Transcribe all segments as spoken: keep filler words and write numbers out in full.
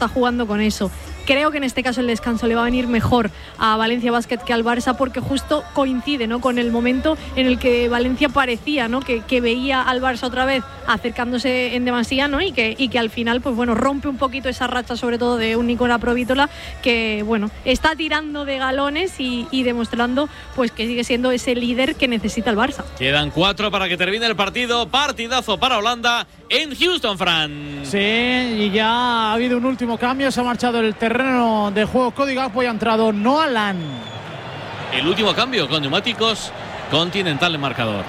está jugando con eso. Creo que en este caso el descanso le va a venir mejor a Valencia Basket que al Barça, porque justo coincide, ¿no?, con el momento en el que Valencia parecía, ¿no?, que, que veía al Barça otra vez acercándose en demasía, ¿no?, y que, y que al final, pues bueno, rompe un poquito esa racha, sobre todo de un Nicola Provítola, que bueno, está tirando de galones y, y demostrando pues que sigue siendo ese líder que necesita el Barça. Quedan cuatro para que termine el partido. Partidazo para Holanda en Houston, Fran. Sí, y ya ha habido un último cambio. Se ha marchado el terreno de juego Cody Gakpo y ha entrado Noah Lang. El último cambio con neumáticos Continental en marcador.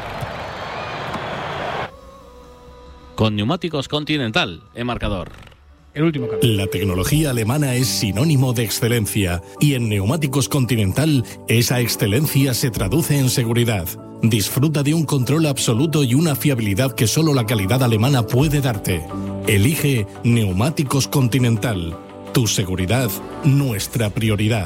Con neumáticos Continental en marcador. El último cambio. La tecnología alemana es sinónimo de excelencia y en Neumáticos Continental esa excelencia se traduce en seguridad. Disfruta de un control absoluto y una fiabilidad que solo la calidad alemana puede darte. Elige Neumáticos Continental. Tu seguridad, nuestra prioridad.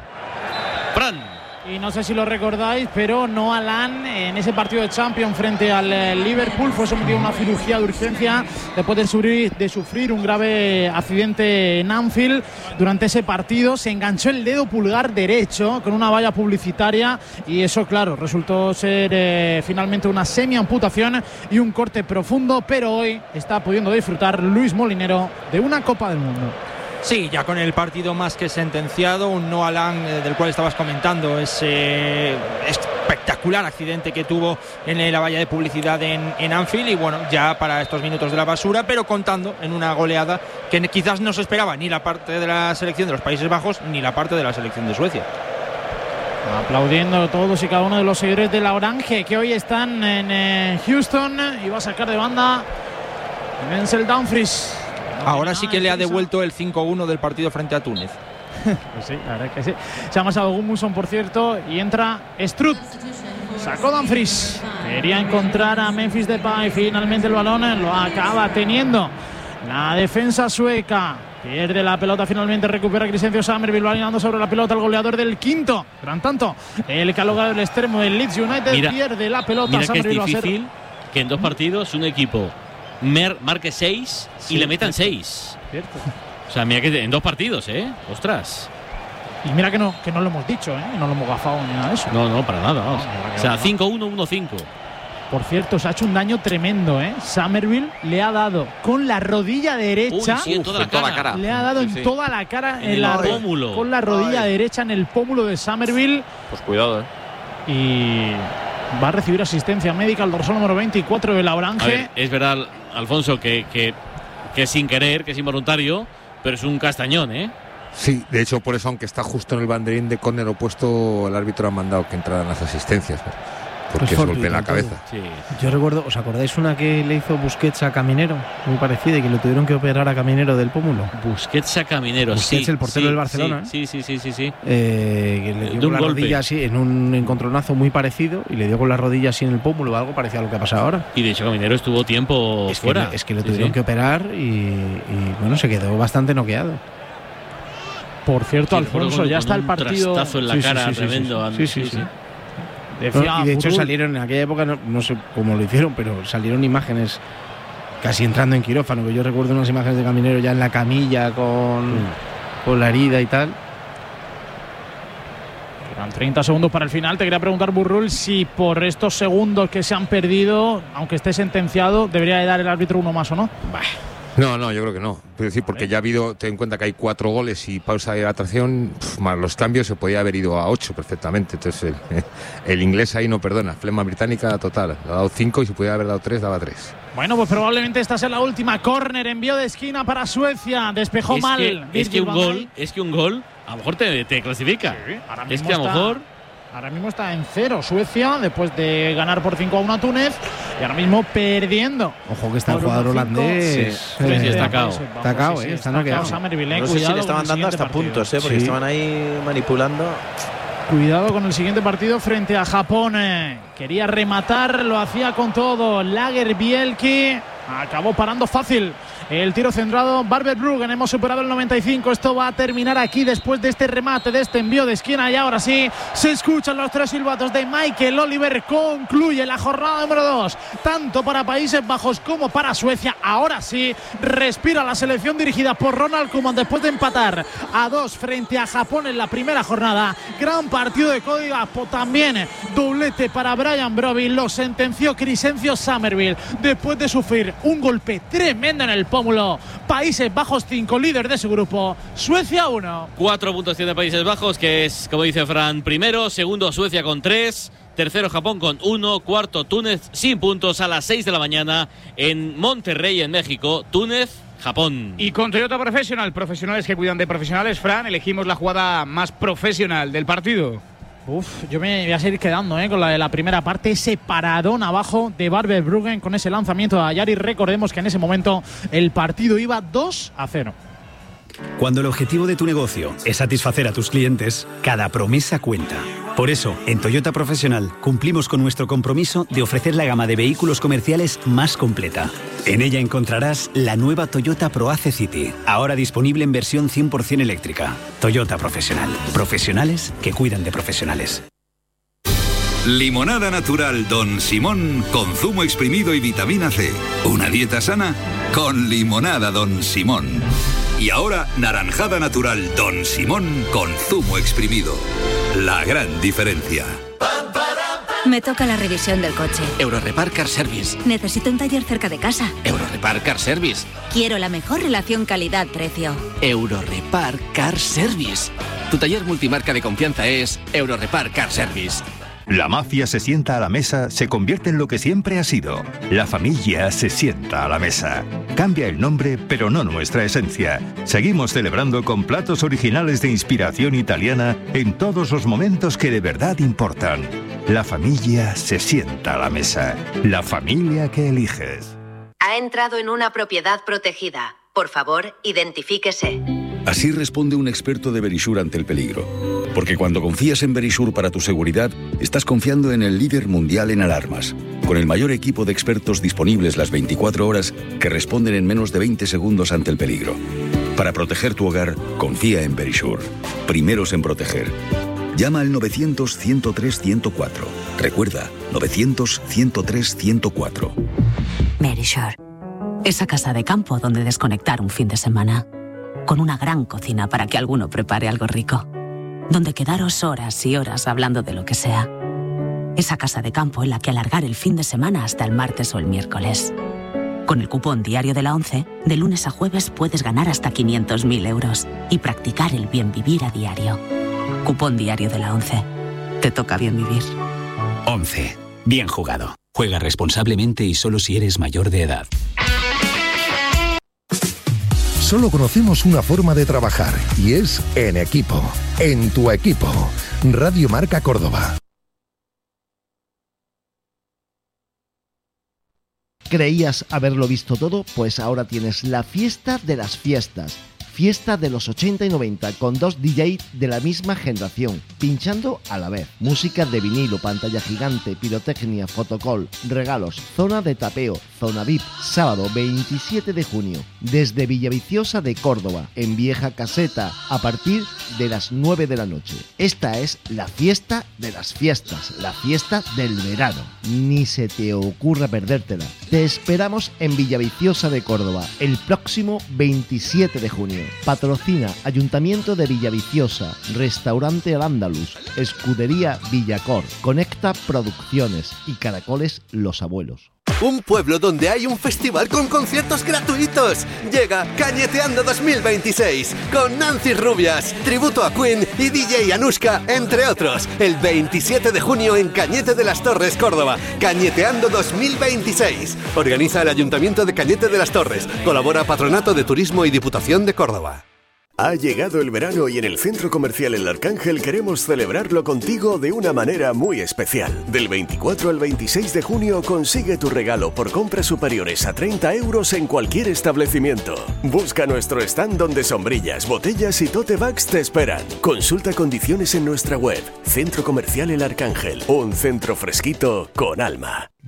Fran. Y no sé si lo recordáis, pero Noah Lang en ese partido de Champions frente al Liverpool fue sometido a una cirugía de urgencia después de sufrir, de sufrir un grave accidente en Anfield. Durante ese partido se enganchó el dedo pulgar derecho con una valla publicitaria y eso, claro, resultó ser eh, finalmente una semi-amputación y un corte profundo, pero hoy está pudiendo disfrutar Luis Molinero de una Copa del Mundo. Sí, ya con el partido más que sentenciado, un Noah Lang eh, del cual estabas comentando, ese espectacular accidente que tuvo en la valla de publicidad en, en Anfield, y bueno, ya para estos minutos de la basura, pero contando en una goleada que quizás no se esperaba ni la parte de la selección de los Países Bajos ni la parte de la selección de Suecia. Aplaudiendo todos y cada uno de los seguidores de la Orange que hoy están en eh, Houston, y va a sacar de banda Denzel Dumfries. Ahora sí que le ha devuelto el cinco uno del partido frente a Túnez. Pues sí, la verdad es que sí. Se ha amasado Gudmundsson, por cierto, y entra Strutt. Sacó Dumfries. Quería encontrar a Memphis Depay. Finalmente el balón lo acaba teniendo la defensa sueca. Pierde la pelota, finalmente recupera Crescencio Summerville, va alineando sobre la pelota el goleador del quinto. Gran tanto, el que ha logrado el extremo del Leeds United. Mira, pierde la pelota. Mira que es difícil que en dos partidos un equipo Mer marque seis sí, y le metan seis. Cierto. O sea, mira que en dos partidos, ¿eh? Ostras. Y mira que no, que no lo hemos dicho, ¿eh? No lo hemos gafado ni nada de eso. No, no, para nada. No, o sea, cinco uno, uno cinco. Por cierto, se ha hecho un daño tremendo, ¿eh? Summerville le ha dado con la rodilla derecha. Uy, sí, en toda, Uf, la, cara. toda la cara. Le ha dado sí, en sí. toda la cara. En, en el la pómulo. Con la rodilla Ay. derecha en el pómulo de Summerville. Pues cuidado, ¿eh? Y va a recibir asistencia médica al dorsal número veinticuatro de la Orange. A ver, es verdad, Alfonso, que, que, que es sin querer, que es involuntario, pero es un castañón, ¿eh? Sí, de hecho, por eso, aunque está justo en el banderín de córner opuesto, el árbitro ha mandado que entraran las asistencias, ¿no? Porque es golpe en la cabeza. Sí. Yo recuerdo, ¿os acordáis una que le hizo Busquets a Caminero? Muy parecida, y que le tuvieron que operar a Caminero del pómulo. Busquets a Caminero, Busquets, sí. el portero sí, del Barcelona. Sí, sí, sí, sí, sí. Eh, que le dio de con un la golpe. rodilla así, en un encontronazo muy parecido, y le dio con la rodilla así en el pómulo, algo parecido a lo que ha pasado ahora. Y de hecho Caminero estuvo tiempo es fuera. Que, es que le sí, tuvieron sí. que operar y, y, bueno, se quedó bastante noqueado. Por cierto, Sí, Alfonso, con, ya con está el un partido. trastazo en la Sí, cara sí, sí, tremendo. sí, sí, sí, sí. Decía No, y de hecho Burul, salieron en aquella época, no, no sé cómo lo hicieron, pero salieron imágenes casi entrando en quirófano, que yo recuerdo unas imágenes de Caminero ya en la camilla con, mm. con la herida y tal. Quedan treinta segundos para el final. Te quería preguntar, Burrul, si por estos segundos que se han perdido, aunque esté sentenciado, debería de dar el árbitro uno más o no. Bah. No, no, yo creo que no. Quiero decir, porque ya ha habido, ten en cuenta que hay cuatro goles y pausa de hidratación, pf, más los cambios, se podía haber ido a ocho perfectamente. Entonces, el, el inglés ahí no perdona. Flema británica total. Le ha dado cinco y si pudiera haber dado tres, daba tres. Bueno, pues probablemente esta sea la última. Córner, envío de esquina para Suecia. Despejó es mal. Que, es que un gol, es que un gol a lo mejor te, te clasifica. Sí, ahora mismo es que a lo está, mejor. Ahora mismo está en cero Suecia después de ganar por cinco a uno a Túnez y ahora mismo perdiendo. Ojo que está el jugador holandés. Sí, sí, está cao. Está cao, eh. Está noqueado. No sé si le estaban dando hasta puntos, eh, porque sí. estaban ahí manipulando. Cuidado con el siguiente partido frente a Japón. Quería rematar, lo hacía con todo. Lagerbielke Acabó parando fácil el tiro centrado Barber-Bruggen. Hemos superado el noventa y cinco. Esto va a terminar aquí después de este remate, de este envío de esquina. Y ahora sí, se escuchan los tres silbatos de Michael Oliver. Concluye la jornada número dos, tanto para Países Bajos como para Suecia. Ahora sí, respira la selección dirigida por Ronald Koeman después de empatar a dos frente a Japón en la primera jornada. Gran partido de Código, también doblete para Brian Brobbey. Lo sentenció Crescencio Summerville después de sufrir un golpe tremendo en el pómulo. Países Bajos cinco, líder de su grupo. Suecia uno. Cuatro puntuación de Países Bajos, que es, como dice Fran, primero. Segundo, Suecia con tres. Tercero, Japón con uno. Cuarto, Túnez sin puntos a las seis de la mañana en Monterrey, en México. Túnez, Japón. Y con Toyota Professional, profesionales que cuidan de profesionales, Fran, elegimos la jugada más profesional del partido. Uf, yo me voy a seguir quedando eh, con la de la primera parte, ese paradón abajo de Barber-Bruggen con ese lanzamiento de Ayari. Recordemos que en ese momento el partido iba dos a cero. Cuando el objetivo de tu negocio es satisfacer a tus clientes, cada promesa cuenta. Por eso, en Toyota Professional cumplimos con nuestro compromiso de ofrecer la gama de vehículos comerciales más completa. En ella encontrarás la nueva Toyota ProAce City, ahora disponible en versión cien por ciento eléctrica. Toyota Professional. Profesionales que cuidan de profesionales. Limonada natural Don Simón con zumo exprimido y vitamina C. Una dieta sana con limonada Don Simón. Y ahora, naranjada natural Don Simón con zumo exprimido. La gran diferencia. Me toca la revisión del coche. Eurorepar Car Service. Necesito un taller cerca de casa. Eurorepar Car Service. Quiero la mejor relación calidad-precio. Eurorepar Car Service. Tu taller multimarca de confianza es Eurorepar Car Service. La mafia se sienta a la mesa, se convierte en lo que siempre ha sido. La familia se sienta a la mesa. Cambia el nombre, pero no nuestra esencia. Seguimos celebrando con platos originales de inspiración italiana en todos los momentos que de verdad importan. La familia se sienta a la mesa. La familia que eliges. Ha entrado en una propiedad protegida. Por favor, identifíquese. Así responde un experto de Verisure ante el peligro. Porque cuando confías en Verisure para tu seguridad, estás confiando en el líder mundial en alarmas, con el mayor equipo de expertos disponibles las veinticuatro horas que responden en menos de veinte segundos ante el peligro. Para proteger tu hogar, confía en Verisure. Primeros en proteger. Llama al novecientos, ciento tres, ciento cuatro. Recuerda, novecientos, ciento tres, ciento cuatro. Verisure. Esa casa de campo donde desconectar un fin de semana. Con una gran cocina para que alguno prepare algo rico. Donde quedaros horas y horas hablando de lo que sea. Esa casa de campo en la que alargar el fin de semana hasta el martes o el miércoles. Con el cupón diario de la ONCE, de lunes a jueves puedes ganar hasta quinientos mil euros y practicar el bien vivir a diario. Cupón diario de la ONCE. Te toca bien vivir. ONCE. Bien jugado. Juega responsablemente y solo si eres mayor de edad. Solo conocemos una forma de trabajar y es en equipo. En tu equipo. Radio Marca Córdoba. ¿Creías haberlo visto todo? Pues ahora tienes la fiesta de las fiestas. Fiesta de los ochenta y noventa con dos D J de la misma generación, pinchando a la vez. Música de vinilo, pantalla gigante, pirotecnia, fotocall, regalos, zona de tapeo, zona V I P. Sábado veintisiete de junio, desde Villaviciosa de Córdoba, en Vieja Caseta, a partir de las nueve de la noche. Esta es la fiesta de las fiestas, la fiesta del verano. Ni se te ocurra perdértela. Te esperamos en Villaviciosa de Córdoba el próximo veintisiete de junio. Patrocina Ayuntamiento de Villaviciosa, Restaurante Al Andalus, Escudería Villacor, Conecta Producciones y Caracoles Los Abuelos. Un pueblo donde hay un festival con conciertos gratuitos. Llega Cañeteando dos mil veintiséis con Nancy Rubias, tributo a Queen y D J Anushka, entre otros. El veintisiete de junio en Cañete de las Torres, Córdoba. Cañeteando dos mil veintiséis. Organiza el Ayuntamiento de Cañete de las Torres. Colabora Patronato de Turismo y Diputación de Córdoba. Ha llegado el verano y en el Centro Comercial El Arcángel queremos celebrarlo contigo de una manera muy especial. Del veinticuatro al veintiséis de junio consigue tu regalo por compras superiores a treinta euros en cualquier establecimiento. Busca nuestro stand donde sombrillas, botellas y tote bags te esperan. Consulta condiciones en nuestra web. Centro Comercial El Arcángel, un centro fresquito con alma.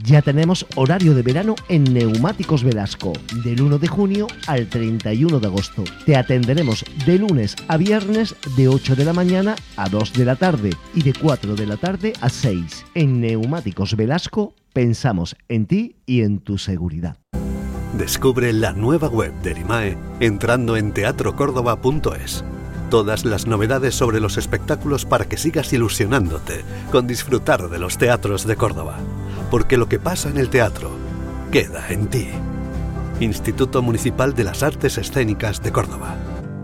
Ya tenemos horario de verano en Neumáticos Velasco, del uno de junio al treinta y uno de agosto. Te atenderemos de lunes a viernes de ocho de la mañana a dos de la tarde y de cuatro de la tarde a seis. En Neumáticos Velasco pensamos en ti y en tu seguridad. Descubre la nueva web de Erimae entrando en teatro córdoba punto es. Todas las novedades sobre los espectáculos para que sigas ilusionándote con disfrutar de los teatros de Córdoba. Porque lo que pasa en el teatro queda en ti. Instituto Municipal de las Artes Escénicas de Córdoba.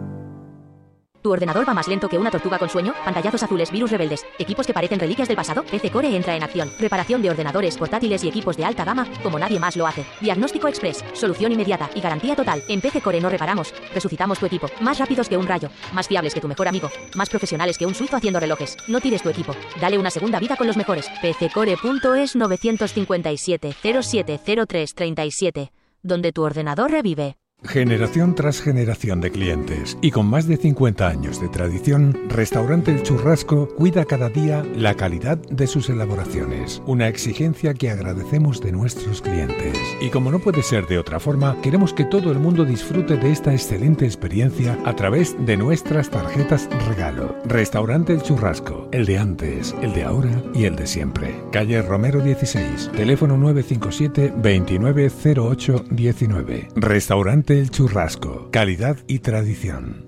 ¿Tu ordenador va más lento que una tortuga con sueño? Pantallazos azules, virus rebeldes, equipos que parecen reliquias del pasado. P C Core entra en acción. Reparación de ordenadores, portátiles y equipos de alta gama como nadie más lo hace. Diagnóstico express, solución inmediata y garantía total. En P C Core no reparamos, resucitamos tu equipo. Más rápidos que un rayo, más fiables que tu mejor amigo, más profesionales que un suizo haciendo relojes. No tires tu equipo, dale una segunda vida con los mejores. P C Core punto es nueve cinco siete cero siete cero tres tres siete, donde tu ordenador revive. Generación tras generación de clientes y con más de cincuenta años de tradición, Restaurante El Churrasco cuida cada día la calidad de sus elaboraciones, una exigencia que agradecemos de nuestros clientes. Y como no puede ser de otra forma, queremos que todo el mundo disfrute de esta excelente experiencia a través de nuestras tarjetas regalo. Restaurante El Churrasco, el de antes, el de ahora y el de siempre. Calle Romero dieciséis, teléfono nueve cinco siete, veintinueve cero ocho diecinueve. Restaurante El Churrasco, calidad y tradición.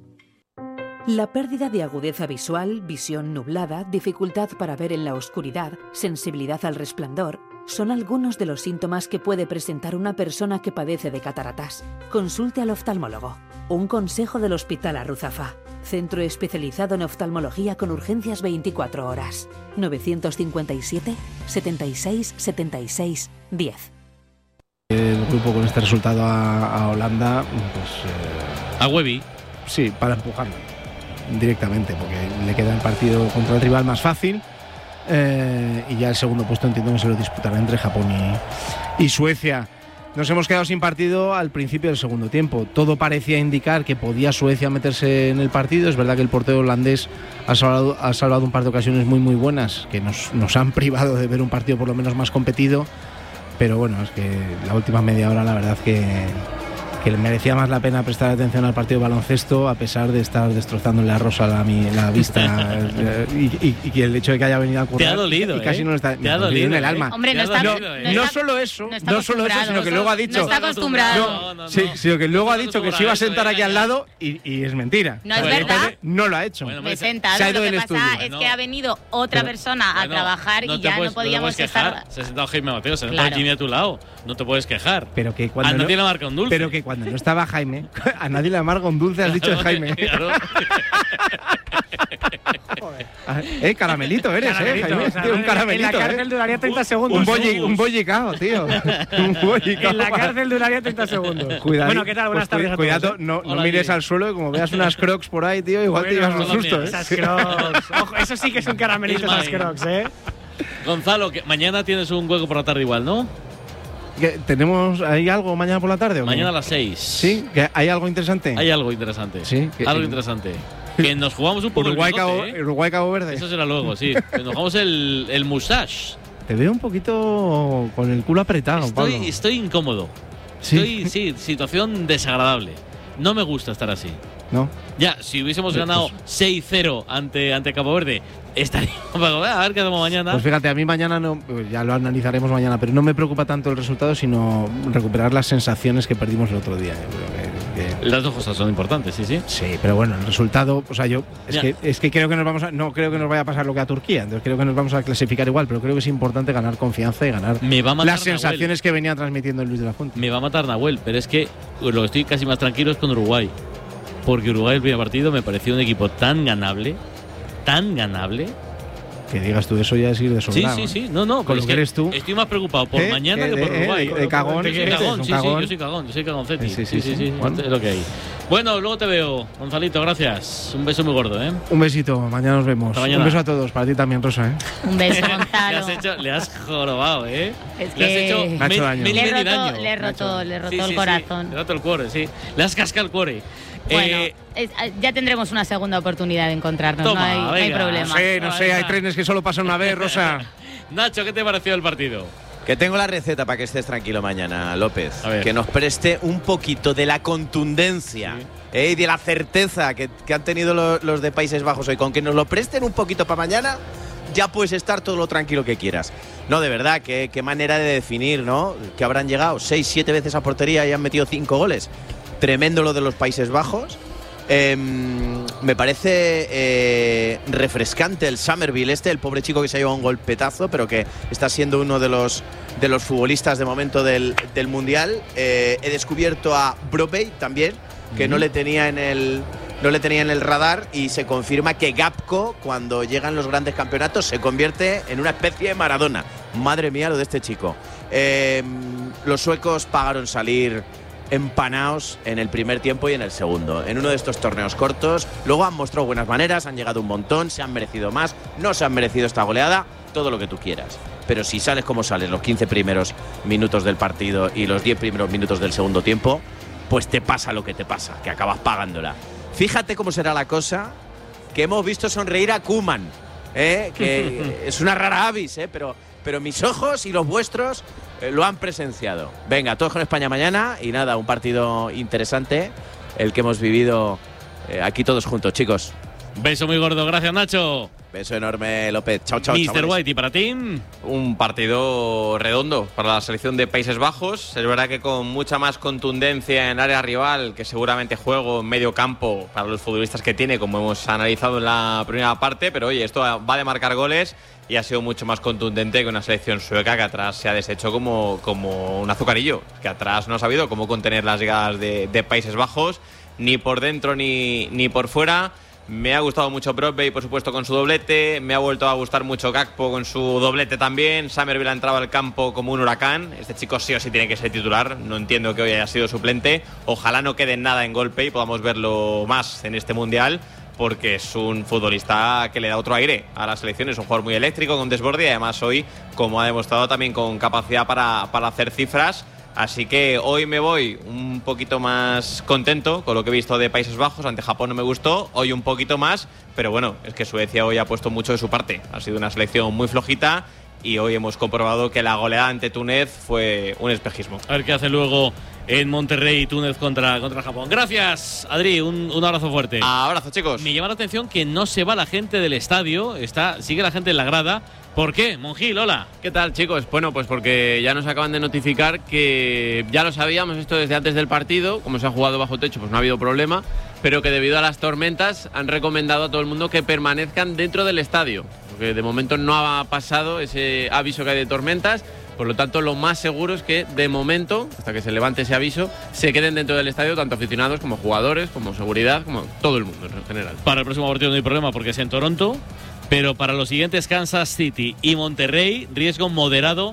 La pérdida de agudeza visual, visión nublada, dificultad para ver en la oscuridad, sensibilidad al resplandor, son algunos de los síntomas que puede presentar una persona que padece de cataratas. Consulte al oftalmólogo. Un consejo del Hospital Arruzafa, centro especializado en oftalmología con urgencias veinticuatro horas. nueve cinco siete, setenta y seis, setenta y seis, diez. El grupo con este resultado a, a Holanda, pues... Eh, a Webby. Sí, para empujarlo directamente, porque le queda el partido contra el rival más fácil, eh, y ya el segundo puesto entiendo que se lo disputará entre Japón y, y Suecia. Nos hemos quedado sin partido al principio del segundo tiempo. Todo parecía indicar que podía Suecia meterse en el partido. Es verdad que el portero holandés ha salvado, ha salvado un par de ocasiones muy muy buenas que nos, nos han privado de ver un partido por lo menos más competido. Pero bueno, es que la última media hora la verdad que, que le merecía más la pena prestar atención al partido de baloncesto, a pesar de estar destrozándole a Rosa la, la vista y, y, y el hecho de que haya venido a currar. Te ha dolido, y casi ¿eh? no está, Te ha dolido en el ¿eh? alma. Hombre, no está, no, no, no, no solo eso, no, no solo eso, sino que luego ha dicho. No está acostumbrado. No, no, no, sí, sino que luego ha dicho que se iba a sentar aquí al lado y, y es mentira. No es verdad. No lo ha hecho. Me he sentado. Lo que pasa es que ha venido otra persona a trabajar y ya no podíamos estar. Se ha sentado Jaime Mateo, se ha sentado Jimmy a tu lado. No te puedes quejar. Pero que cuando a nadie no, le marca un dulce. Pero que cuando no estaba Jaime, a nadie le amarga un dulce, has dicho de Jaime. Claro. Eh, caramelito eres, caramelito, eh, Jaime. O sea, Tío, un caramelito. En la cárcel eh. duraría treinta segundos. Un, bolli, un bollicao, tío. Un bollicao. En la cárcel duraría treinta segundos. Cuidado. Bueno, ¿qué tal? Buenas pues, tardes. Cuidado, a todos. no, no Hola, mires Jimmy. al suelo y como veas unas crocs por ahí, tío, igual bueno, te llevas un susto, ¿eh? Esas crocs. Ojo, eso sí que es un caramelito, esas crocs, ¿eh? Gonzalo, que mañana tienes un hueco por la tarde igual, ¿no? ¿Tenemos ¿hay algo mañana por la tarde? ¿o Mañana qué? a las seis. ¿Sí? ¿Que ¿Hay algo interesante? Hay algo interesante. Sí. Que, algo interesante. Que nos jugamos un poco Uruguay, el bigote, Cabo, ¿eh? Uruguay Cabo Verde. Eso será luego, sí. Que nos jugamos el, el mustache. Te veo un poquito con el culo apretado, Estoy, Pablo. estoy incómodo. ¿Sí? Estoy, sí, situación desagradable. No me gusta estar así. ¿No? Ya, si hubiésemos Pues, ganado seis cero ante, ante Cabo Verde, estaríamos a ver qué hacemos mañana. Pues fíjate, a mí mañana no, ya lo analizaremos mañana, pero no me preocupa tanto el resultado, sino recuperar las sensaciones que perdimos el otro día. Yo creo que, que... Las dos cosas son importantes, sí, sí. Sí, pero bueno, el resultado, o sea, yo es ya. que es que creo que nos vamos a, no creo que nos vaya a pasar lo que a Turquía, entonces creo que nos vamos a clasificar igual, pero creo que es importante ganar confianza y ganar Me va a matar las sensaciones Nahuel. que venía transmitiendo Luis de la Fuente. Me va a matar Nahuel, pero es que lo que estoy casi más tranquilo es con Uruguay. Porque Uruguay el primer partido me pareció un equipo tan ganable, tan ganable. Que digas tú eso ya es ir de sobrado. Sí, sí, sí. No, no, con lo es que eres tú. Estoy más preocupado por ¿Eh? mañana ¿Eh? que por ¿Eh? Uruguay. De, de cagón. Yo soy cagón, sí, cagón. sí, yo soy cagón, yo soy cagonceti. Sí, sí, sí. sí, sí. Bueno. Es lo que hay. Bueno, luego te veo, Gonzalito, gracias. Un beso muy gordo, ¿eh? Un besito, mañana nos vemos. Hasta mañana. Un beso a todos, para ti también, Rosa, ¿eh? Un beso, le, Gonzalo. has hecho, le has jorobado, ¿eh? Es le has que hecho Me ha hecho daño. mil, le, mil he roto, daño. le he roto, le he roto Sí, el sí, corazón. Sí, le he roto el cuore, sí. Le has cascado el cuore. Bueno, Eh, es- ya tendremos una segunda oportunidad de encontrarnos, Toma, no, hay, no hay venga. problema. No sé, no sé, hay trenes que solo pasan una vez, Rosa. Nacho, ¿qué te pareció el partido? Que tengo la receta para que estés tranquilo mañana, López. A ver. Que nos preste un poquito de la contundencia sí. eh, y de la certeza que, que han tenido lo, los de Países Bajos hoy. Con que nos lo presten un poquito para mañana, ya puedes estar todo lo tranquilo que quieras. No, de verdad, qué, qué manera de definir, ¿no? Que habrán llegado seis, siete veces a portería y han metido cinco goles. Tremendo lo de los Países Bajos. Eh, me parece eh, refrescante el Summerville este, el pobre chico que se ha llevado un golpetazo, pero que está siendo uno de los, de los futbolistas de momento del, del Mundial. Eh, he descubierto a Brobbey también, que uh-huh. no le tenía en el... No le tenía en el radar y se confirma que Gapco, cuando llegan los grandes campeonatos, se convierte en una especie de Maradona. Madre mía, lo de este chico. Eh, los suecos pagaron salir empanaos en el primer tiempo y en el segundo, en uno de estos torneos cortos. Luego han mostrado buenas maneras, han llegado un montón, se han merecido más, no se han merecido esta goleada, todo lo que tú quieras. Pero si sales como sales los quince primeros minutos del partido y los diez primeros minutos del segundo tiempo, pues te pasa lo que te pasa, que acabas pagándola. Fíjate cómo será la cosa, que hemos visto sonreír a Koeman, ¿eh? Que es una rara avis, ¿eh? pero, pero mis ojos y los vuestros eh, lo han presenciado. Venga, todos con España mañana y nada, un partido interesante, el que hemos vivido eh, aquí todos juntos, chicos. Beso muy gordo, gracias Nacho. Beso enorme, López. Chao, chao. mister White, ¿y para ti? Un partido redondo para la selección de Países Bajos. Es verdad que con mucha más contundencia en área rival, que seguramente juego en medio campo para los futbolistas que tiene, como hemos analizado en la primera parte. Pero oye, esto va de marcar goles y ha sido mucho más contundente que una selección sueca que atrás se ha deshecho como, como un azucarillo. Que atrás no ha sabido cómo contener las llegadas de, de Países Bajos, ni por dentro ni, ni por fuera. Me ha gustado mucho Brobbey, por supuesto, con su doblete. Me ha vuelto a gustar mucho Gakpo con su doblete también. Summerville ha entrado al campo como un huracán. Este chico sí o sí tiene que ser titular. No entiendo que hoy haya sido suplente. Ojalá no quede nada en golpe y podamos verlo más en este Mundial, porque es un futbolista que le da otro aire a la selección. Es un jugador muy eléctrico, con desborde y además hoy, como ha demostrado, también con capacidad para, para hacer cifras. Así que hoy me voy un poquito más contento con lo que he visto de Países Bajos. Ante Japón no me gustó, hoy un poquito más, pero bueno, es que Suecia hoy ha puesto mucho de su parte. Ha sido una selección muy flojita y hoy hemos comprobado que la goleada ante Túnez fue un espejismo. A ver qué hace luego en Monterrey Túnez contra, contra Japón. Gracias, Adri, un, un abrazo fuerte. Abrazo, chicos. Me llama la atención que no se va la gente del estadio, está, sigue la gente en la grada. ¿Por qué? Monjil, hola. ¿Qué tal, chicos? Bueno, pues porque ya nos acaban de notificar que ya lo sabíamos esto desde antes del partido, como se ha jugado bajo techo, pues no ha habido problema, pero que debido a las tormentas han recomendado a todo el mundo que permanezcan dentro del estadio, porque de momento no ha pasado ese aviso que hay de tormentas. Por lo tanto, lo más seguro es que, de momento, hasta que se levante ese aviso, se queden dentro del estadio tanto aficionados como jugadores, como seguridad, como todo el mundo en general. Para el próximo partido no hay problema porque es en Toronto, pero para los siguientes Kansas City y Monterrey, riesgo moderado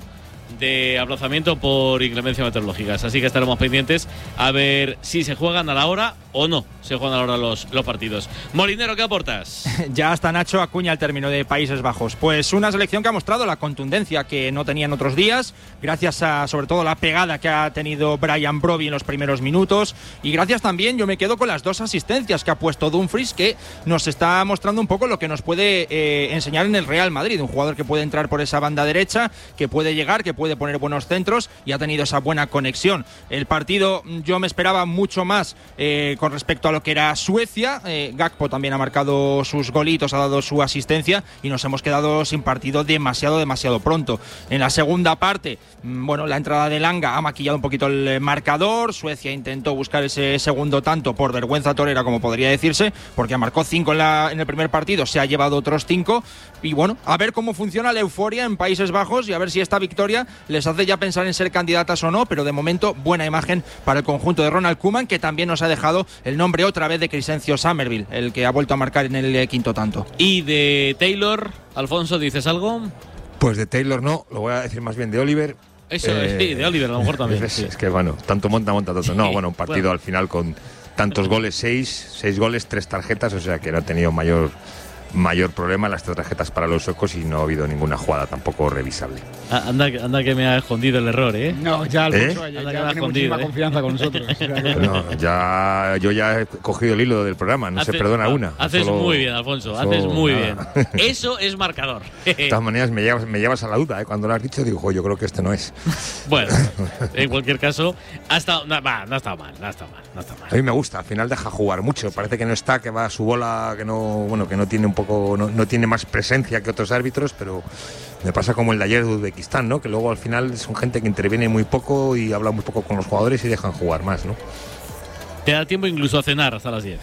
de aplazamiento por inclemencias meteorológicas. Así que estaremos pendientes a ver si se juegan a la hora o no se juegan a la hora los, los partidos. Molinero, ¿qué aportas? Ya hasta Nacho acuña el término de Países Bajos. Pues una selección que ha mostrado la contundencia que no tenían otros días, gracias a sobre todo la pegada que ha tenido Brian Brobbey en los primeros minutos, y gracias también, yo me quedo con las dos asistencias que ha puesto Dumfries, que nos está mostrando un poco lo que nos puede eh, enseñar en el Real Madrid, un jugador que puede entrar por esa banda derecha, que puede llegar, que puede poner buenos centros y ha tenido esa buena conexión. El partido yo me esperaba mucho más eh, con respecto a lo que era Suecia. eh, Gakpo también ha marcado sus golitos, ha dado su asistencia y nos hemos quedado sin partido demasiado, demasiado pronto. En la segunda parte, bueno, la entrada de Langa ha maquillado un poquito el marcador. Suecia intentó buscar ese segundo tanto por vergüenza torera, como podría decirse, porque marcó cinco en, la, en el primer partido, se ha llevado otros cinco. Y bueno, a ver cómo funciona la euforia en Países Bajos y a ver si esta victoria les hace ya pensar en ser candidatas o no, pero de momento buena imagen para el conjunto de Ronald Koeman, que también nos ha dejado el nombre otra vez de Crescencio Summerville, el que ha vuelto a marcar en el quinto tanto. ¿Y de Taylor, Alfonso, dices algo? Pues de Taylor no, lo voy a decir más bien de Oliver. Eso, eh, sí, de Oliver a lo mejor también. Es, sí. es que bueno, tanto monta, monta, tanto no. Bueno, un partido bueno. Al final con tantos goles, seis, seis goles, tres tarjetas, o sea que no ha tenido mayor mayor problema, las tres tarjetas para los suecos, y no ha habido ninguna jugada tampoco revisable. Ah, anda, anda que me ha escondido el error, ¿eh? No, ya Alfonso ¿Eh? ya, Anda ya que me ha tiene escondido, muchísima ¿eh? confianza con nosotros. No, ya, yo ya he cogido el hilo del programa, no Hace- se perdona una. Haces Solo- muy bien, Alfonso, solo haces muy nada. bien. Eso es marcador. De todas maneras, me llevas, me llevas a la duda, ¿eh? Cuando lo has dicho, digo, "Jo, yo creo que este no es". Bueno, en cualquier caso, ha estado, no, va, no ha estado mal, no ha estado mal, no ha estado mal. A mí me gusta, al final deja jugar mucho. Parece que no está, que va a su bola, que no, bueno, que no tiene un poco, no, no tiene más presencia que otros árbitros, pero me pasa como el de ayer de Uzbekistán, ¿no? Que luego al final son gente que interviene muy poco y habla muy poco con los jugadores y dejan jugar más, ¿no? Te da tiempo incluso a cenar hasta las diez.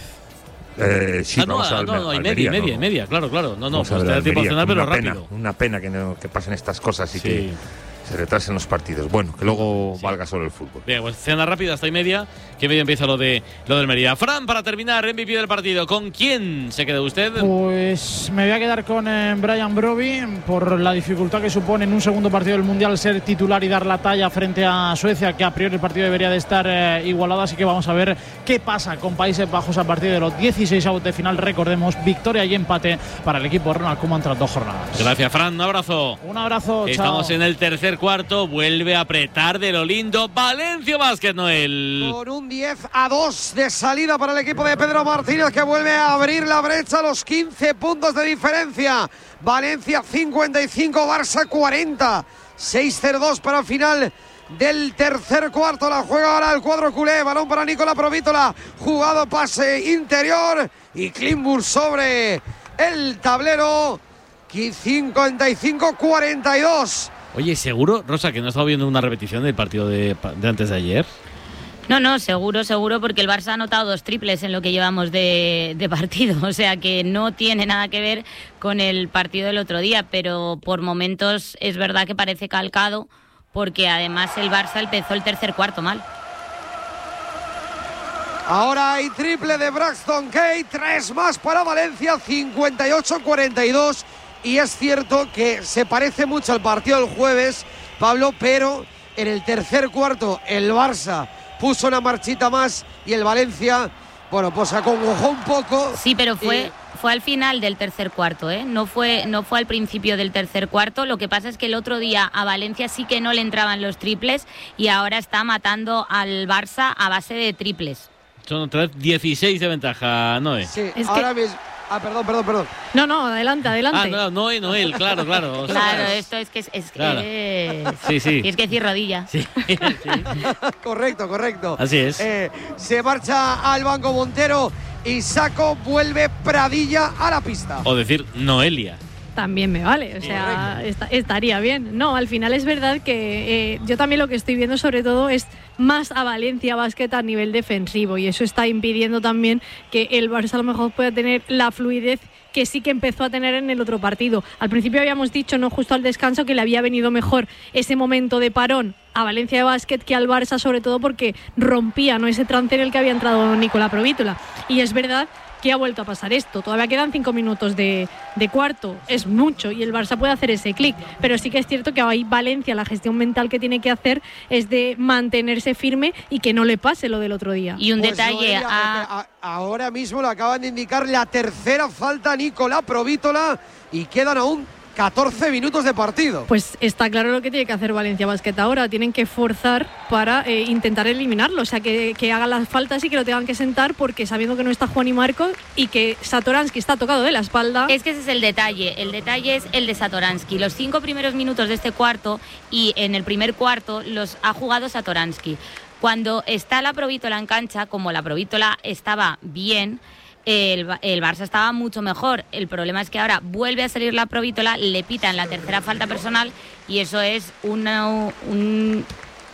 Eh, sí, ah, no, vamos a ah, no, no, y media, Almería, media, ¿no? media, claro, claro. No, no, Vamos a pues ver te da a tiempo a Almería, cenar, pero una pena, rápido. una pena que, no, que pasen estas cosas y Sí. que se retrasen los partidos. Bueno, que luego valga solo el fútbol. Bien, pues cena rápida hasta y media, que media empieza lo de lo del Almería. Fran, para terminar, M V P del partido, ¿con quién se queda usted? Pues me voy a quedar con eh, Brian Broby por la dificultad que supone en un segundo partido del Mundial ser titular y dar la talla frente a Suecia, que a priori el partido debería de estar eh, igualado, así que vamos a ver qué pasa con Países Bajos a partir de los dieciséis avos de final. Recordemos, victoria y empate para el equipo de Ronald Koeman tras dos jornadas. Gracias, Fran, un abrazo. Un abrazo, Estamos chao. en el tercer cuarto, vuelve a apretar de lo lindo Valencia Basket, Noel. Con un diez a dos de salida para el equipo de Pedro Martínez, que vuelve a abrir la brecha a los quince puntos de diferencia. Valencia cincuenta y cinco, Barça cuarenta. seis cero dos para el final del tercer cuarto. La juega ahora el cuadro culé. Balón para Nicola Provítola. Jugado pase interior. Y Klimburg sobre el tablero. cincuenta y cinco cuarenta y dos. Oye, ¿seguro, Rosa, que no he estado viendo una repetición del partido de, de antes de ayer? No, no, seguro, seguro, porque el Barça ha anotado dos triples en lo que llevamos de, de partido, o sea que no tiene nada que ver con el partido del otro día, pero por momentos es verdad que parece calcado, porque además el Barça empezó el tercer cuarto mal. Ahora hay triple de Braxton Kay, tres más para Valencia, cincuenta y ocho cuarenta y dos. Y es cierto que se parece mucho al partido del jueves, Pablo, pero en el tercer cuarto el Barça puso una marchita más y el Valencia, bueno, pues acongojó un poco. Sí, pero fue, y... fue al final del tercer cuarto, ¿eh? No fue, no fue al principio del tercer cuarto. Lo que pasa es que el otro día a Valencia sí que no le entraban los triples y ahora está matando al Barça a base de triples. Son otra vez dieciséis de ventaja, Noé. Sí, Es ahora que- mismo. Ah, perdón, perdón, perdón. No, no, adelante, adelante. Ah, no, Noé, Noel, claro, claro. O sea, Claro, esto es que es, es Claro. que es, Sí, sí. y es que decir rodilla. Sí. Correcto, correcto. Así es. Eh, se marcha al banco Montero y Saco vuelve Pradilla a la pista. O decir Noelia. También me vale, o sea, esta- estaría bien. No, al final es verdad que eh, yo también lo que estoy viendo sobre todo es más a Valencia Basket a nivel defensivo y eso está impidiendo también que el Barça a lo mejor pueda tener la fluidez que sí que empezó a tener en el otro partido. Al principio habíamos dicho, no justo al descanso, que le había venido mejor ese momento de parón a Valencia de Básquet que al Barça, sobre todo porque rompía, ¿no?, ese trance en el que había entrado Nicola Provítola. Y es verdad que ha vuelto a pasar esto. Todavía quedan cinco minutos de, de cuarto, es mucho y el Barça puede hacer ese clic, pero sí que es cierto que ahí Valencia, la gestión mental que tiene que hacer es de mantenerse firme y que no le pase lo del otro día. Y un Pues detalle Noelia, a... a- ahora mismo le acaban de indicar la tercera falta a Nicola Provítola y quedan aún catorce minutos de partido. Pues está claro lo que tiene que hacer Valencia Basket ahora. Tienen que forzar para eh, intentar eliminarlo. O sea, que, que hagan las faltas y que lo tengan que sentar, porque sabiendo que no está Juan y Marco y que Satoransky está tocado de la espalda. Es que ese es el detalle. El detalle es el de Satoransky. Los cinco primeros minutos de este cuarto y en el primer cuarto los ha jugado Satoransky. Cuando está la Provítola en cancha, como la Provítola estaba bien, El, el Barça estaba mucho mejor. El problema es que ahora vuelve a salir la Provítola, le pitan la tercera falta personal y eso es una, un,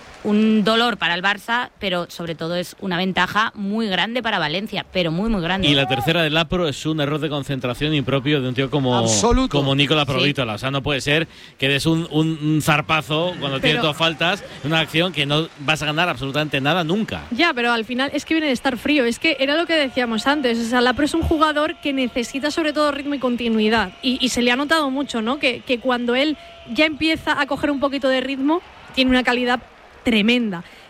un dolor para el Barça, pero sobre todo es una ventaja muy grande para Valencia, pero muy muy grande. Y la tercera del Lapro es un error de concentración impropio de un tío como, Absoluto. como Nicola Sí. Provítola. O sea, no puede ser que des un, un, un zarpazo cuando tienes Pero- dos faltas, una acción que no vas a ganar absolutamente nada nunca. Ya, pero al final es que viene de estar frío. Es que era lo que decíamos antes. O sea, Lapro es un jugador que necesita sobre todo ritmo y continuidad. Y, y se le ha notado mucho, ¿no? Que, que cuando él ya empieza a coger un poquito de ritmo, tiene una calidad tremenda.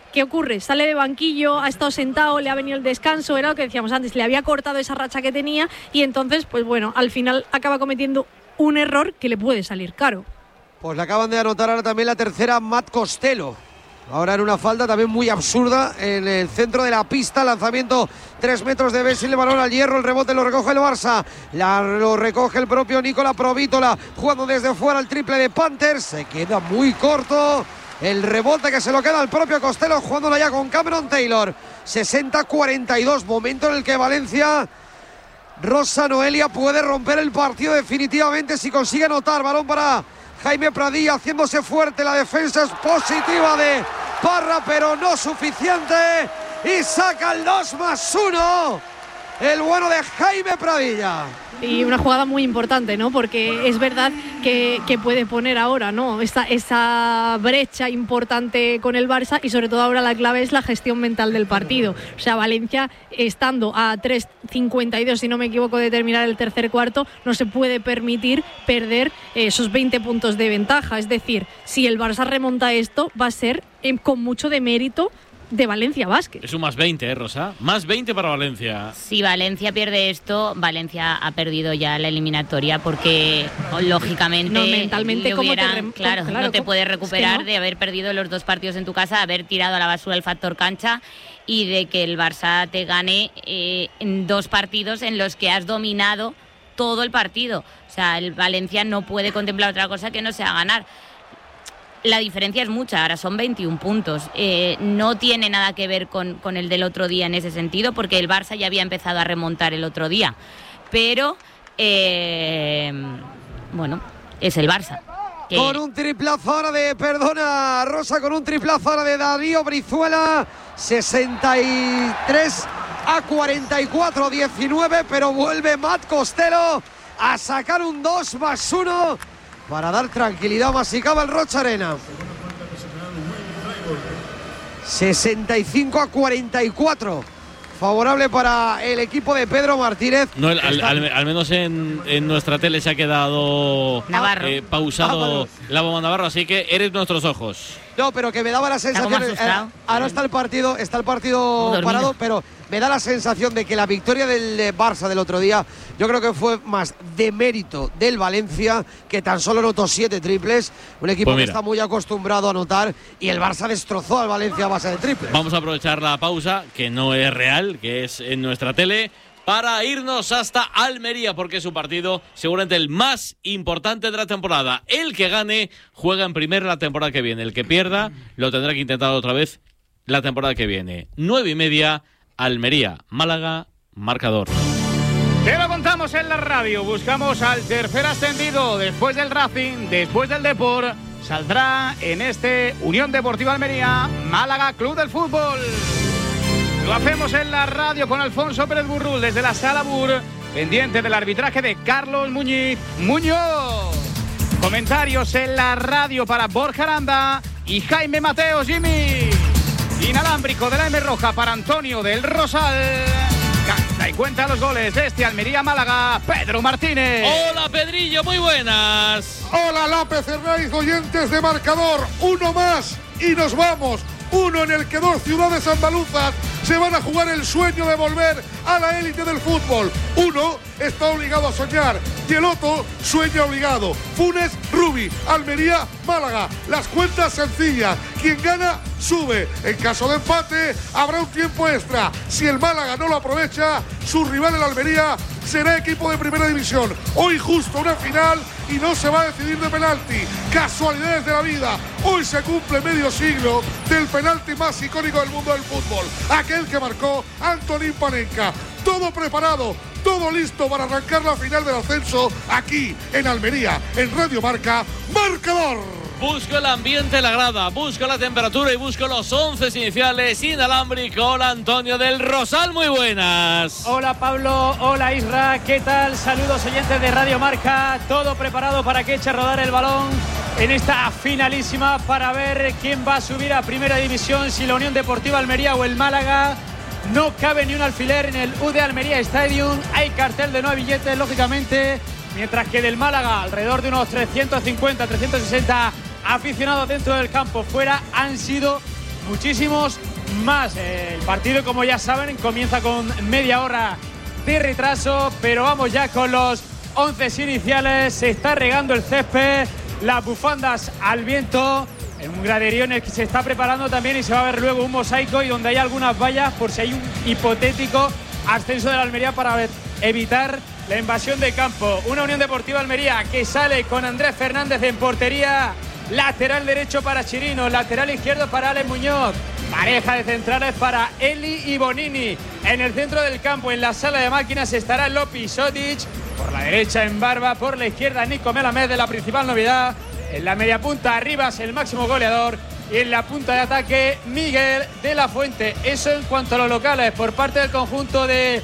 ¿qué ocurre? Sale de banquillo, ha estado sentado, le ha venido el descanso, era lo que decíamos antes, le había cortado esa racha que tenía y entonces, pues bueno, al final acaba cometiendo un error que le puede salir caro. Pues le acaban de anotar ahora también la tercera Matt Costello. Ahora en una falta también muy absurda en el centro de la pista. Lanzamiento tres metros de Bessi, el balón al hierro, el rebote lo recoge el Barça. La, lo recoge el propio Nicola Provítola, jugando desde fuera el triple de Panthers. Se queda muy corto. El rebote que se lo queda al propio Costello, jugándola ya con Cameron Taylor. sesenta cuarenta y dos, momento en el que Valencia, Rosa Noelia, puede romper el partido definitivamente si consigue anotar. Balón para Jaime Pradilla, haciéndose fuerte. La defensa es positiva de Parra, pero no suficiente. Y saca el dos más uno. El bueno de Jaime Pradilla. Y una jugada muy importante, ¿no? Porque es verdad que, que puede poner ahora, ¿no? Esa, esa brecha importante con el Barça y sobre todo ahora la clave es la gestión mental del partido. O sea, Valencia estando a tres cincuenta y dos, si no me equivoco, de terminar el tercer cuarto, no se puede permitir perder esos veinte puntos de ventaja. Es decir, si el Barça remonta esto, va a ser eh, con mucho de mérito de Valencia Basket. Es un más veinte, ¿eh, Rosa? Más veinte para Valencia. Si Valencia pierde esto, Valencia ha perdido ya la eliminatoria porque, lógicamente, no, mentalmente, ¿cómo te re- claro, claro, no te puedes recuperar es que no. de haber perdido los dos partidos en tu casa, haber tirado a la basura el factor cancha y de que el Barça te gane eh, en dos partidos en los que has dominado todo el partido. O sea, el Valencia no puede contemplar otra cosa que no sea ganar. La diferencia es mucha, ahora son veintiún puntos. Eh, no tiene nada que ver con, con el del otro día en ese sentido, porque el Barça ya había empezado a remontar el otro día. Pero, eh, bueno, es el Barça. Que... Con un triplazo ahora de, perdona, Rosa, con un triplazo ahora de Darío Brizuela. sesenta y tres a cuarenta y cuatro, diecinueve, pero vuelve Matt Costello a sacar un dos más uno. Para dar tranquilidad masicaba el Rocha Arena. sesenta y cinco a cuarenta y cuatro. Favorable para el equipo de Pedro Martínez. No, el, al, al, al menos en, en nuestra tele se ha quedado Navarro. Eh, pausado ah, la bomba Navarro, así que eres nuestros ojos. No, pero que me daba la sensación. Eh, ahora está el partido, está el partido parado, pero me da la sensación de que la victoria del Barça del otro día, yo creo que fue más de mérito del Valencia, que tan solo anotó siete triples. Un equipo pues que está muy acostumbrado a anotar, y el Barça destrozó al Valencia a base de triples. Vamos a aprovechar la pausa, que no es real, que es en nuestra tele, para irnos hasta Almería, porque es un partido seguramente el más importante de la temporada. El que gane juega en primera la temporada que viene. El que pierda lo tendrá que intentar otra vez la temporada que viene. Nueve y media, Almería, Málaga, marcador. Te lo contamos en la radio. Buscamos al tercer ascendido después del Racing, después del Depor. Saldrá en este Unión Deportiva Almería, Málaga Club del Fútbol. Lo hacemos en la radio con Alfonso Pérez Burrul desde la Sala Bur, pendiente del arbitraje de Carlos Muñiz Muñoz. Comentarios en la radio para Borja Aranda y Jaime Mateo Jimmy. Inalámbrico de la M Roja para Antonio del Rosal. Canta y cuenta los goles de este Almería Málaga, Pedro Martínez. Hola Pedrillo, muy buenas. Hola López Hernández, oyentes de marcador. Uno más y nos vamos. Uno en el que dos ciudades andaluzas se van a jugar el sueño de volver a la élite del fútbol. Uno está obligado a soñar y el otro sueña obligado. Funes, Rubí, Almería, Málaga. Las cuentas sencillas. Quien gana, sube. En caso de empate, habrá un tiempo extra. Si el Málaga no lo aprovecha, su rival el Almería será equipo de primera división. Hoy justo una final y no se va a decidir de penalti. Casualidades de la vida. Hoy se cumple medio siglo del penalti más icónico del mundo del fútbol. Aquel que marcó Antonín Panenka. Todo preparado, todo listo para arrancar la final del ascenso aquí en Almería, en Radio Marca. ¡Marcador! Busco el ambiente, la grada, busco la temperatura y busco los once iniciales. Inalámbrico, hola Antonio del Rosal, muy buenas. Hola Pablo, hola Isra, ¿qué tal? Saludos oyentes de Radio Marca, todo preparado para que eche a rodar el balón en esta finalísima para ver quién va a subir a Primera División, si la Unión Deportiva Almería o el Málaga. No cabe ni un alfiler en el U D Almería Stadium, hay cartel de no hay billetes, lógicamente, mientras que del Málaga alrededor de unos trescientos cincuenta, trescientos sesenta aficionados dentro del campo. Fuera han sido muchísimos más. El partido, como ya saben, comienza con media hora de retraso, pero vamos ya con los once iniciales. Se está regando el césped, las bufandas al viento, en un graderío en el que se está preparando también, y se va a ver luego un mosaico y donde hay algunas vallas por si hay un hipotético ascenso de la Almería para evitar la invasión de campo. Una Unión Deportiva Almería que sale con Andrés Fernández en portería, lateral derecho para Chirino, lateral izquierdo para Alex Muñoz, pareja de centrales para Eli y Bonini. En el centro del campo, en la sala de máquinas, estará Lopi Sotic, por la derecha en Barba, por la izquierda Nico Melamed, de la principal novedad. En la media punta, Arribas, el máximo goleador, y en la punta de ataque, Miguel de la Fuente. Eso en cuanto a los locales. Por parte del conjunto de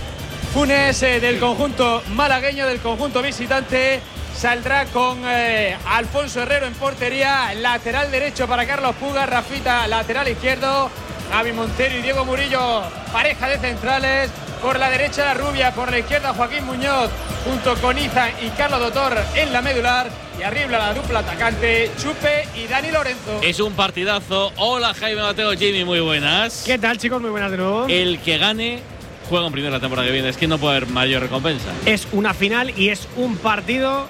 Funes, eh, del conjunto malagueño, del conjunto visitante, saldrá con eh, Alfonso Herrero en portería, lateral derecho para Carlos Puga, Rafita lateral izquierdo, Javi Montero y Diego Murillo, pareja de centrales. Por la derecha la Rubia, por la izquierda Joaquín Muñoz, junto con Izan y Carlos Dotor en la medular, y arriba la dupla atacante Chupe y Dani Lorenzo. Es un partidazo. Hola Jaime Mateo, Jimmy, muy buenas. ¿Qué tal, chicos? Muy buenas de nuevo. El que gane juega en primera la temporada que viene. Es que no puede haber mayor recompensa. Es una final y es un partido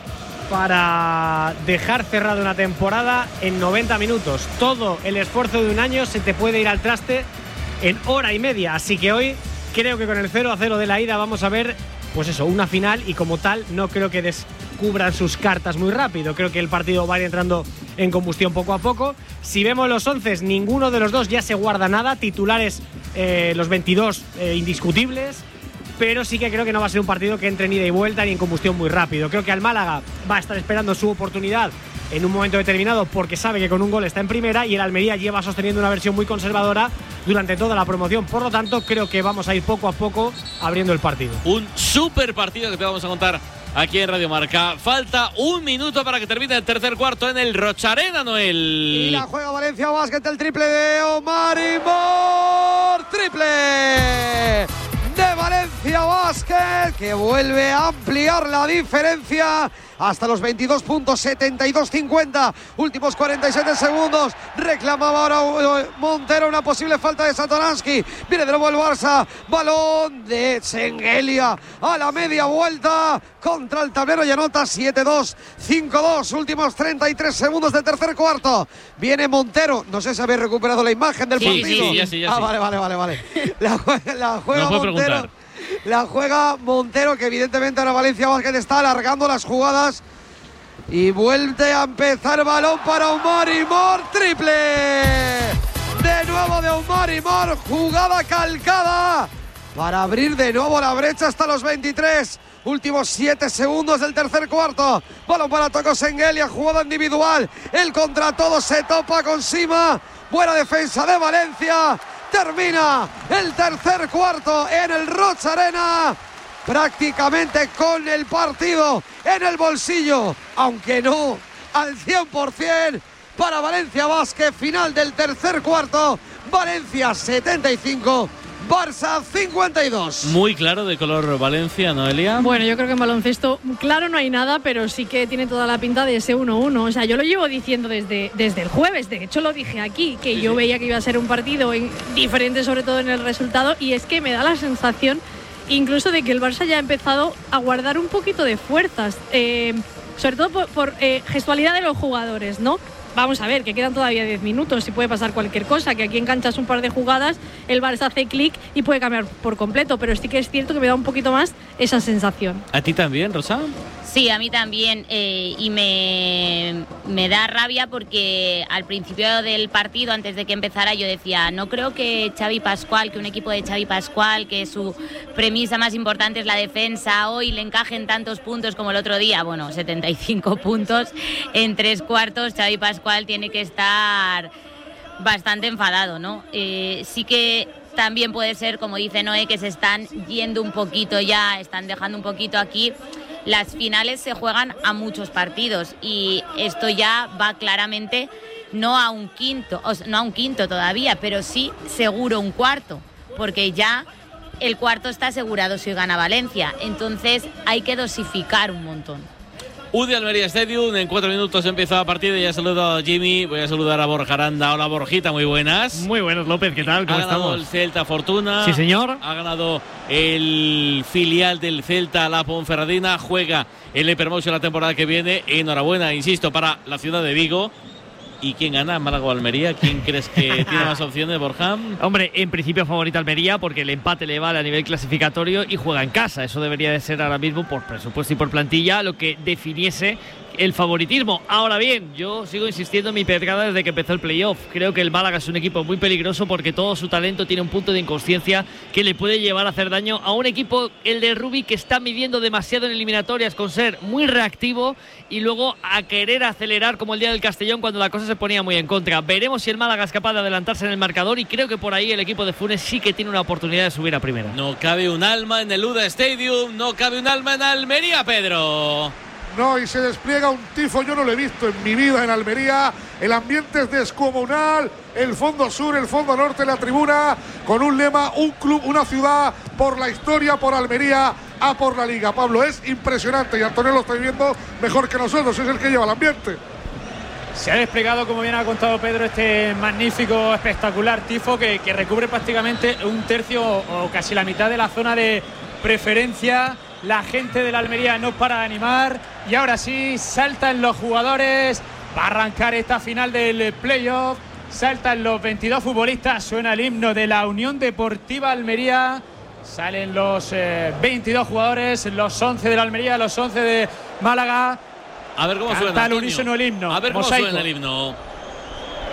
para dejar cerrada una temporada en noventa minutos. Todo el esfuerzo de un año se te puede ir al traste en hora y media. Así que hoy creo que con el cero a cero de la ida vamos a ver, pues eso, una final, y como tal no creo que descubran sus cartas muy rápido. Creo que el partido va a ir entrando en combustión poco a poco. Si vemos los once, ninguno de los dos ya se guarda nada. Titulares eh, los veintidós eh, indiscutibles, pero sí que creo que no va a ser un partido que entre en ida y vuelta ni en combustión muy rápido. Creo que al Málaga va a estar esperando su oportunidad en un momento determinado, porque sabe que con un gol está en primera, y el Almería lleva sosteniendo una versión muy conservadora durante toda la promoción. Por lo tanto, creo que vamos a ir poco a poco abriendo el partido. Un súper partido que te vamos a contar aquí en Radio Marca. Falta un minuto para que termine el tercer cuarto en el Rocharena, Noel. Y la juega Valencia Basket, el triple de Omar Imor. Triple de Valencia Basket, que vuelve a ampliar la diferencia hasta los veintidós puntos, setenta y dos cincuenta, últimos cuarenta y siete segundos. Reclamaba ahora Montero una posible falta de Satoransky. Viene de nuevo el Barça, balón de Sengelia a la media vuelta contra el tablero y anota siete dos, cinco dos, últimos treinta y tres segundos del tercer cuarto. Viene Montero, no sé si habéis recuperado la imagen del sí, partido. Sí, sí, ya sí, ya ah, sí. vale, vale, vale, vale. La, juega, la juega no Montero. Preguntar. La juega Montero, que evidentemente ahora Valencia Basket está alargando las jugadas. Y vuelve a empezar, balón para Omar Imor, triple de nuevo de Omar Imor, jugada calcada para abrir de nuevo la brecha hasta los veintitrés, últimos siete segundos del tercer cuarto. Balón para Toko Sengelia, jugada individual, el contra todos, se topa con Sima, buena defensa de Valencia. Termina el tercer cuarto en el Rocharena, prácticamente con el partido en el bolsillo, aunque no al cien por ciento para Valencia Basket. Final del tercer cuarto, Valencia setenta y cinco, Barça cincuenta y dos. Muy claro de color Valencia, Noelia. Bueno, yo creo que en baloncesto claro no hay nada, pero sí que tiene toda la pinta de ese uno uno. O sea, yo lo llevo diciendo desde, desde el jueves, de hecho lo dije aquí, que sí, yo sí. veía que iba a ser un partido en, diferente, sobre todo en el resultado, y es que me da la sensación incluso de que el Barça ya ha empezado a guardar un poquito de fuerzas, eh, sobre todo por, por eh, gestualidad de los jugadores, ¿no? Vamos a ver, que quedan todavía diez minutos y puede pasar cualquier cosa, que aquí enganchas un par de jugadas, el Barça hace clic y puede cambiar por completo, pero sí que es cierto que me da un poquito más esa sensación. ¿A ti también, Rosa? Sí, a mí también, eh, y me, me da rabia porque al principio del partido, antes de que empezara, yo decía, no creo que Xavi Pascual, que un equipo de Xavi Pascual, que su premisa más importante es la defensa, hoy le encajen tantos puntos como el otro día. Bueno, setenta y cinco puntos en tres cuartos. Xavi Pascual tiene que estar bastante enfadado, ¿no? Eh, sí que también puede ser, como dice Noé, que se están yendo un poquito ya, están dejando un poquito aquí. Las finales se juegan a muchos partidos y esto ya va claramente no a un quinto, o sea, no a un quinto todavía, pero sí seguro un cuarto, porque ya el cuarto está asegurado si gana Valencia. Entonces hay que dosificar un montón. U D Almería Stadium, en cuatro minutos empieza la partida. Ya saludo a Jimmy, voy a saludar a Borja Aranda. Hola Borjita, muy buenas. Muy buenas, López, ¿qué tal? ¿Cómo ha ganado estamos? el Celta Fortuna. Sí, señor. Ha ganado el filial del Celta, la Ponferradina. Juega el Hypermotion la temporada que viene. Enhorabuena, insisto, para la ciudad de Vigo. ¿Y quién gana? ¿Málaga o Almería? ¿Quién crees que tiene más opciones, Borja? Hombre, en principio favorita Almería porque el empate le vale a nivel clasificatorio y juega en casa. Eso debería de ser ahora mismo, por presupuesto y por plantilla, lo que definiese el favoritismo. Ahora bien, yo sigo insistiendo en mi pedrada desde que empezó el playoff. Creo que el Málaga es un equipo muy peligroso porque todo su talento tiene un punto de inconsciencia que le puede llevar a hacer daño a un equipo, el de Rubí, que está midiendo demasiado en eliminatorias con ser muy reactivo y luego a querer acelerar como el día del Castellón cuando la cosa se ponía muy en contra. Veremos si el Málaga es capaz de adelantarse en el marcador y creo que por ahí el equipo de Funes sí que tiene una oportunidad de subir a primera. No cabe un alma en el U D A Stadium, no cabe un alma en Almería, Pedro. No, y se despliega un tifo, yo no lo he visto en mi vida en Almería. El ambiente es descomunal, el fondo sur, el fondo norte, la tribuna, con un lema, un club, una ciudad, por la historia, por Almería, a por la liga. Pablo, es impresionante y Antonio lo está viviendo mejor que nosotros, es el que lleva el ambiente. Se ha desplegado, como bien ha contado Pedro, este magnífico, espectacular tifo que, que recubre prácticamente un tercio o, o casi la mitad de la zona de preferencia. La gente de la Almería no para de animar y ahora sí saltan los jugadores. Va a arrancar esta final del playoff. Saltan los veintidós futbolistas. Suena el himno de la Unión Deportiva Almería. Salen los eh, veintidós jugadores, los once de la Almería, los once de Málaga. A ver cómo Canta suena. al unísono el himno. A ver cómo Mosaico. suena el himno.